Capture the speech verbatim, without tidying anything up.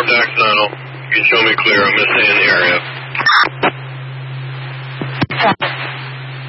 contact Sonal. You can show me clear. I'm going to stay in the area.